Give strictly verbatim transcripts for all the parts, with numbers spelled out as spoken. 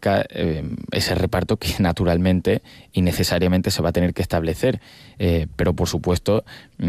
establezca eh, ese reparto que naturalmente y necesariamente se va a tener que establecer. Eh, pero por supuesto,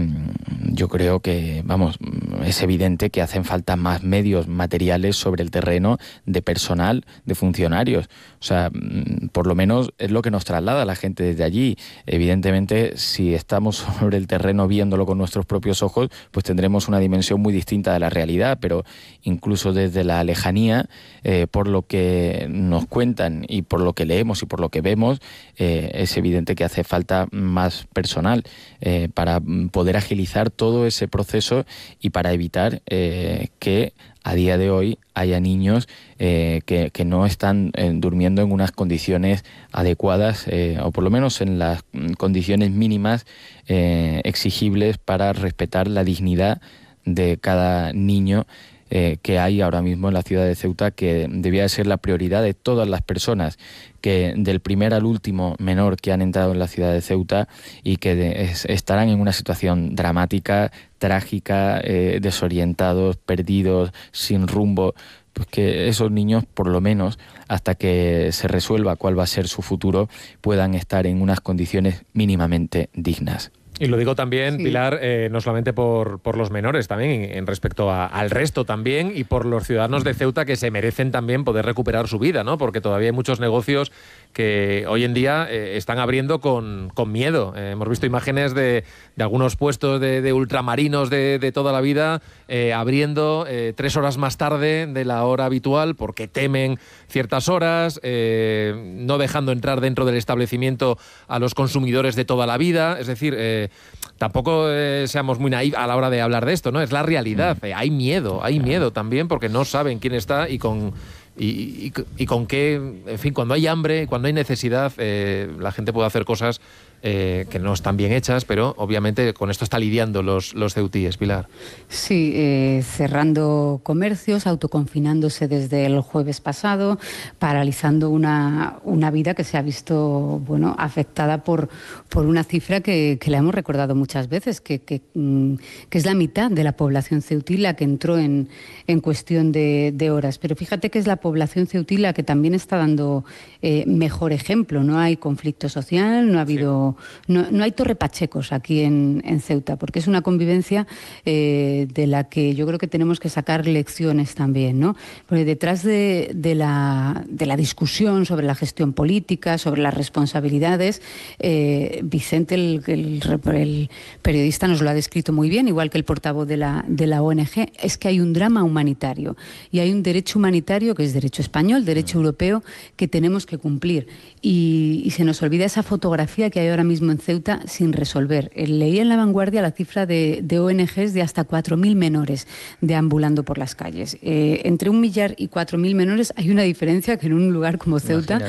mmm, yo creo que, vamos, es evidente que hacen falta más medios materiales sobre el terreno de personal, de funcionarios. O sea, mmm, por lo menos es lo que nos traslada la gente desde allí. Evidentemente, si estamos sobre el terreno viéndolo con nuestros propios ojos, pues tendremos una dimensión muy distinta de la realidad, pero incluso desde la lejanía, eh, por lo que nos cuentan y por lo que leemos y por lo que vemos, eh, es evidente que hace falta más personal eh, para poder agilizar todo ese proceso y para evitar eh, que a día de hoy haya niños eh, que, que no están eh, durmiendo en unas condiciones adecuadas eh, o por lo menos en las condiciones mínimas eh, exigibles para respetar la dignidad de cada niño eh, que hay ahora mismo en la ciudad de Ceuta, que debía de ser la prioridad de todas las personas, que del primer al último menor que han entrado en la ciudad de Ceuta y que de, es, estarán en una situación dramática, trágica, eh, desorientados, perdidos, sin rumbo, pues que esos niños, por lo menos, hasta que se resuelva cuál va a ser su futuro, puedan estar en unas condiciones mínimamente dignas. Y lo digo también, Sí. Pilar, eh, no solamente por, por los menores, también en, en respecto a, al resto también, y por los ciudadanos de Ceuta que se merecen también poder recuperar su vida, ¿no? Porque todavía hay muchos negocios que hoy en día eh, están abriendo con, con miedo. Eh, hemos visto imágenes de, de algunos puestos de, de ultramarinos de, de toda la vida eh, abriendo eh, tres horas más tarde de la hora habitual porque temen ciertas horas, eh, no dejando entrar dentro del establecimiento a los consumidores de toda la vida. Es decir, eh, tampoco eh, seamos muy naif a la hora de hablar de esto, ¿no? Es la realidad. Eh, hay miedo, hay miedo también porque no saben quién está y con... Y, y, y con qué, en fin, cuando hay hambre, cuando hay necesidad, eh, la gente puede hacer cosas eh, que no están bien hechas, pero obviamente con esto está lidiando los, los ceutíes, Pilar. Sí, eh, cerrando comercios, autoconfinándose desde el jueves pasado, paralizando una, una vida que se ha visto, bueno, afectada por, por una cifra que, que la hemos recordado muchas veces, que, que, que es la mitad de la población ceutí la que entró en, en cuestión de, de horas. Pero fíjate que es la población ceutí la que también está dando eh, mejor ejemplo. No hay conflicto social, no ha habido... Sí. No, no hay torrepachecos aquí en, en Ceuta, porque es una convivencia eh, de la que yo creo que tenemos que sacar lecciones también, ¿no? Porque detrás de, de, la, de la discusión sobre la gestión política, sobre las responsabilidades, eh, Vicente, el, el, el periodista, nos lo ha descrito muy bien, igual que el portavoz de la, de la O N G, es que hay un drama humanitario y hay un derecho humanitario que es derecho español, derecho europeo, que tenemos que cumplir. Y, y se nos olvida esa fotografía que hay ahora mismo en Ceuta sin resolver. Leí en La Vanguardia la cifra de, de O N Ges de hasta cuatro mil menores deambulando por las calles. Eh, entre un millar y cuatro mil menores hay una diferencia que en un lugar como Ceuta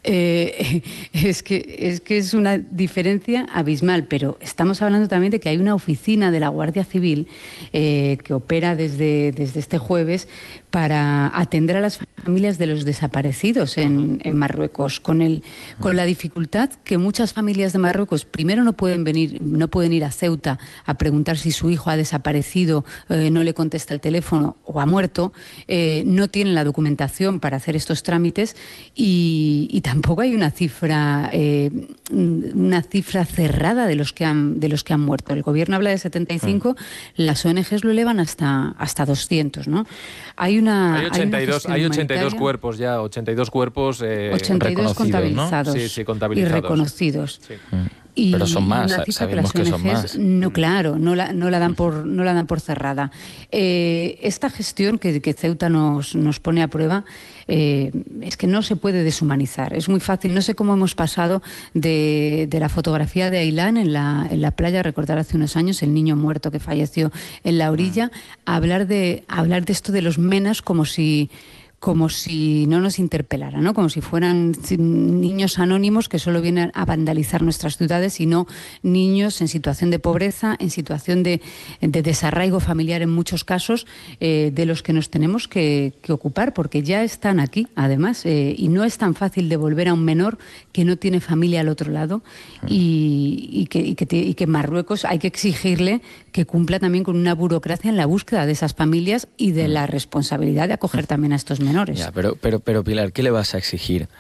eh, es, que, es que es una diferencia abismal, pero estamos hablando también de que hay una oficina de la Guardia Civil eh, que opera desde, desde este jueves para atender a las familias de los desaparecidos en, en Marruecos, con el, con la dificultad que muchas familias de Marruecos primero no pueden venir, no pueden ir a Ceuta a preguntar si su hijo ha desaparecido, eh, no le contesta el teléfono o ha muerto, eh, no tienen la documentación para hacer estos trámites y, y tampoco hay una cifra, eh, una cifra cerrada de los que han, de los que han muerto. El gobierno habla de setenta y cinco, mm. las O N Ges lo elevan hasta, hasta doscientos, ¿no? Hay una Hay ochenta y dos, hay hay ochenta y dos cuerpos ya, ochenta y dos cuerpos eh, ochenta y dos contabilizados, ¿no? Sí, sí, contabilizados. Y reconocidos. Sí. Y pero son más, que sabemos que son más. No, claro, no la, no la dan por, no la dan por cerrada. Eh, esta gestión que, que Ceuta nos, nos pone a prueba eh, es que no se puede deshumanizar. Es muy fácil. No sé cómo hemos pasado de, de la fotografía de Ailán en la, en la playa, recordar hace unos años el niño muerto que falleció en la orilla, a hablar de, a hablar de esto de los menas como si... como si no nos interpelara, ¿no? Como si fueran niños anónimos que solo vienen a vandalizar nuestras ciudades y no niños en situación de pobreza, en situación de, de desarraigo familiar en muchos casos, eh, de los que nos tenemos que, que ocupar, porque ya están aquí, además, eh, y no es tan fácil devolver a un menor que no tiene familia al otro lado y, y, que, y, que, y que en Marruecos hay que exigirle que cumpla también con una burocracia en la búsqueda de esas familias y de la responsabilidad de acoger también a estos menores. Ya, pero, pero, pero Pilar, ¿qué le vas a exigir